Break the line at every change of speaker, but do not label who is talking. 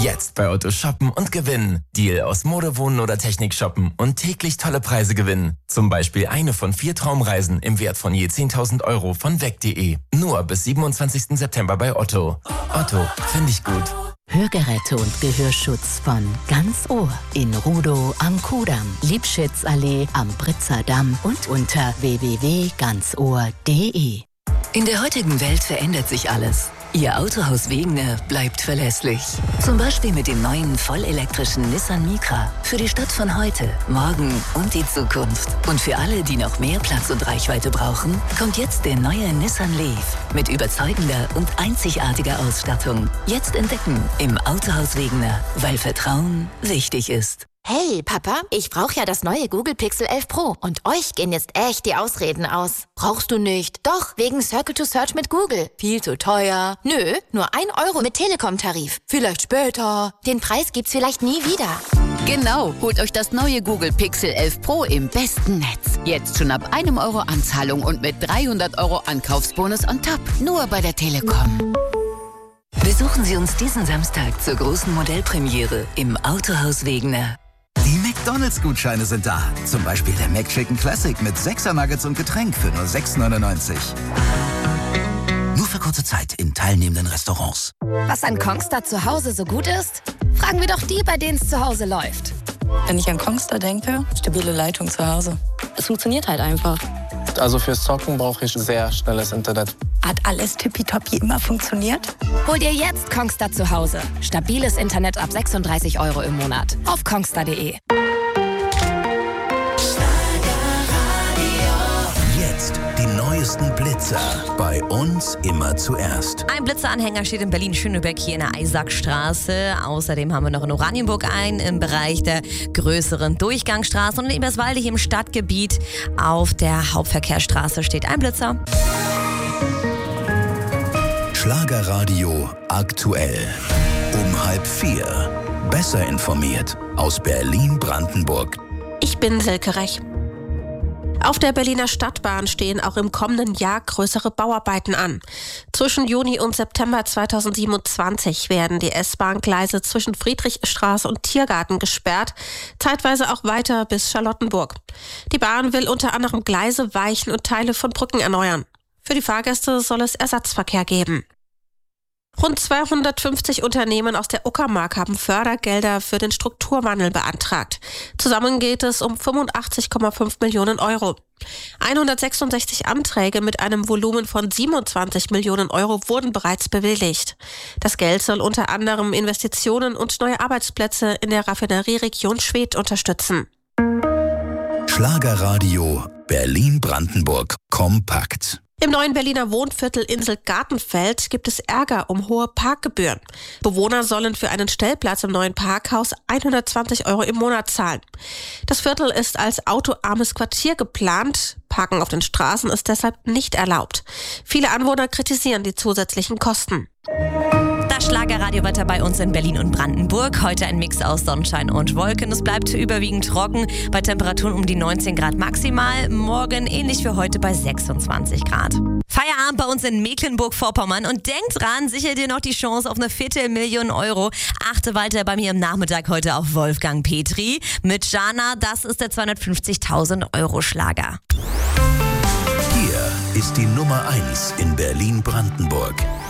Jetzt bei Otto shoppen und gewinnen. Deal aus Mode, Wohnen oder Technik shoppen und täglich tolle Preise gewinnen. Zum Beispiel eine von 4 Traumreisen im Wert von je 10.000 € von weg.de. Nur bis 27. September bei Otto. Otto, finde ich gut.
Hörgeräte und Gehörschutz von Ganz Ohr in Rudow am Kudamm, Liebschitzallee am Britzer Damm und unter www.ganzohr.de.
In der heutigen Welt verändert sich alles. Ihr Autohaus Wegener bleibt verlässlich. Zum Beispiel mit dem neuen vollelektrischen Nissan Micra. Für die Stadt von heute, morgen und die Zukunft. Und für alle, die noch mehr Platz und Reichweite brauchen, kommt jetzt der neue Nissan Leaf. Mit überzeugender und einzigartiger Ausstattung. Jetzt entdecken im Autohaus Wegener, weil Vertrauen wichtig ist.
Hey, Papa, ich brauche ja das neue Google Pixel 11 Pro. Und euch gehen jetzt echt die Ausreden aus. Brauchst du nicht? Doch, wegen Circle to Search mit Google. Viel zu teuer. Nö, nur 1 € mit Telekom-Tarif. Vielleicht später. Den Preis gibt's vielleicht nie wieder.
Genau, holt euch das neue Google Pixel 11 Pro im besten Netz. Jetzt schon ab 1 € Anzahlung und mit 300 € Ankaufsbonus on top. Nur bei der Telekom.
Besuchen Sie uns diesen Samstag zur großen Modellpremiere im Autohaus Wegener.
Die McDonalds-Gutscheine sind da. Zum Beispiel der McChicken Classic mit 6er Nuggets und Getränk für nur 6,99 €. Nur für kurze Zeit in teilnehmenden Restaurants.
Was an Kongstar zu Hause so gut ist? Fragen wir doch die, bei denen es zu Hause läuft.
Wenn ich an Kongstar denke, stabile Leitung zu Hause. Es funktioniert halt einfach.
Also fürs Zocken brauche ich sehr schnelles Internet.
Hat alles tippitoppi immer funktioniert?
Hol dir jetzt Kongstar zu Hause. Stabiles Internet ab 36 € im Monat. Auf kongstar.de.
Jetzt die neuesten Blitzer. Bei uns immer zuerst.
Ein Blitzeranhänger steht in Berlin-Schöneberg hier in der Eisackstraße. Außerdem haben wir noch in Oranienburg einen im Bereich der größeren Durchgangsstraße. Und in Eberswalde hier im Stadtgebiet auf der Hauptverkehrsstraße steht ein Blitzer.
Schlagerradio aktuell. Um 3:30. Besser informiert aus Berlin-Brandenburg.
Ich bin Silke Rech. Auf der Berliner Stadtbahn stehen auch im kommenden Jahr größere Bauarbeiten an. Zwischen Juni und September 2027 werden die S-Bahn-Gleise zwischen Friedrichstraße und Tiergarten gesperrt, zeitweise auch weiter bis Charlottenburg. Die Bahn will unter anderem Gleise, Weichen und Teile von Brücken erneuern. Für die Fahrgäste soll es Ersatzverkehr geben. Rund 250 Unternehmen aus der Uckermark haben Fördergelder für den Strukturwandel beantragt. Zusammen geht es um 85,5 Millionen €. 166 Anträge mit einem Volumen von 27 Millionen € wurden bereits bewilligt. Das Geld soll unter anderem Investitionen und neue Arbeitsplätze in der Raffinerieregion Schwedt unterstützen.
Schlagerradio Berlin-Brandenburg kompakt.
Im neuen Berliner Wohnviertel Insel Gartenfeld gibt es Ärger um hohe Parkgebühren. Bewohner sollen für einen Stellplatz im neuen Parkhaus 120 € im Monat zahlen. Das Viertel ist als autoarmes Quartier geplant. Parken auf den Straßen ist deshalb nicht erlaubt. Viele Anwohner kritisieren die zusätzlichen Kosten.
Das Schlagerradiowetter bei uns in Berlin und Brandenburg. Heute ein Mix aus Sonnenschein und Wolken. Es bleibt überwiegend trocken bei Temperaturen um die 19 Grad maximal. Morgen ähnlich wie heute bei 26 Grad. Feierabend bei uns in Mecklenburg-Vorpommern. Und denkt dran, sicher dir noch die Chance auf eine 250.000 €. Achte weiter bei mir am Nachmittag heute auf Wolfgang Petri mit Jana. Das ist der 250.000 € Schlager.
Hier ist die Nummer 1 in Berlin-Brandenburg.